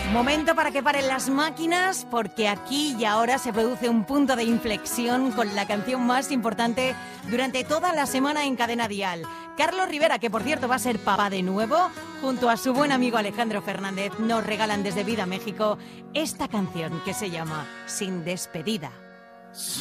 Momento para que paren las máquinas, porque aquí y ahora se produce un punto de inflexión con la canción más importante durante toda la semana en Cadena Dial. Carlos Rivera, que por cierto va a ser papá de nuevo, junto a su buen amigo Alejandro Fernández, nos regalan desde Vida México esta canción que se llama Sin Despedida.